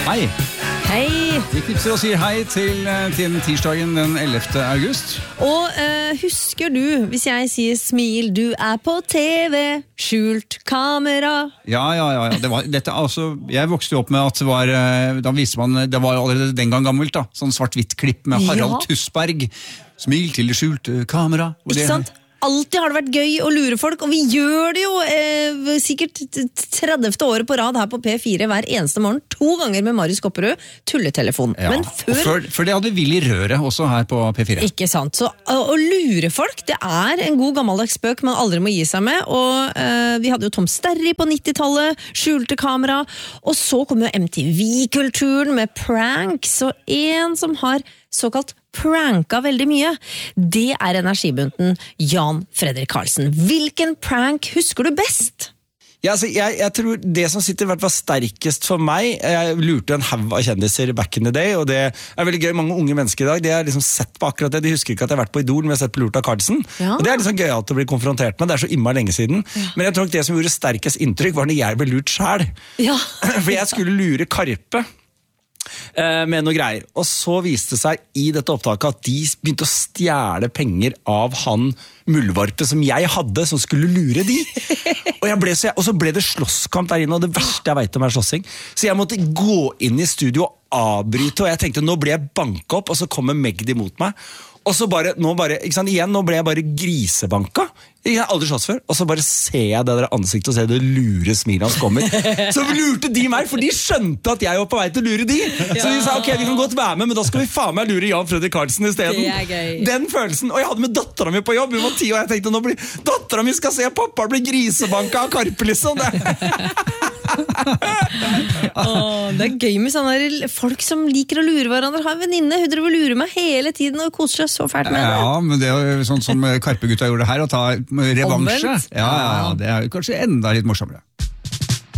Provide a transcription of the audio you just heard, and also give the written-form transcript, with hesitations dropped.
Hei. Hei! Vi knipser og sier hei til tirsdagen den 11. august. Og husker du, hvis jeg sier smil, du er på TV, skjult kamera. Ja. Jeg vokste jo opp med at det var, da viste man, det var jo allerede den gang gammelt da, sånn svart-hvitt klipp med Harald Tusberg. Smil til det skjulte kamera. Ikke sant? Alltid har det vært gøy å lure folk, og vi gjør det jo sikkert 30. året på rad her på P4 hver eneste morgen, 2 ganger med Marius Kopperud, tulletelefon. Ja, men før det hadde Willy Røret også her på P4. Ikke sant, så å lure folk, det er en god gammeldags spøk man aldri må gi seg med, og vi hadde jo Tom Sterry på 90-tallet, skjulte kamera, og så kom jo MTV-kulturen med pranks, og en som har såkalt pranka veldig mye. Det er energibunten Jan Fredrik Karlsen. Hvilken prank husker du best? Ja, altså, jeg tror det som sitter i hvert fall sterkest for meg, jeg lurte en haug av kjendiser back in the day, og det er veldig gøy. Mange unge mennesker i dag, de har liksom sett på akkurat det. De husker ikke at jeg har vært på Idol, men jeg har sett på Lurt av Karlsen. Ja. Og det er liksom gøyalt å bli konfrontert med, det er så immer lenge siden. Ja. Men jeg tror ikke det som gjorde sterkest inntrykk var når jeg ble lurt selv. Ja. For jeg skulle lure Karpe med noe greier, og så viste det seg i dette opptaket at de begynte å stjele penger av han muldvarpe som jeg hadde, som skulle lure de. Og så ble det slåsskamp der inne, og det verste jeg vet om er slåssing. Så jeg måtte gå inn i studio og avbryte, og jeg tenkte, nå ble jeg banket opp, og så kommer Magdi mot meg. Og så nå ble jeg bare grisebanka. Jeg har aldri slåss før. Og så bare ser jeg det der ansiktet og ser det lure smilet hans kommer. Så lurte de meg, for de skjønte at jeg var på vei til å lure de. Så de sa, ok, vi kan godt være med, men da skal vi faen meg lure Jan Fredrik Karlsen i stedet. Det er gøy. Den følelsen. Og jeg hadde med datteren min på jobb. Hun var 10 år, og jeg tenkte, datteren min skal se pappa bli grisebanka av Karpe, liksom. Det er gøy med sånne folk som liker å lure hverandre. Har en venninne, hun driver og lurer meg hele tiden og koser seg så fælt med det. Ja, men det er jo sånn som Karpe-gutta gjorde her, å ta revansje. Omvendt. Ja, det er jo kanskje enda litt morsommere.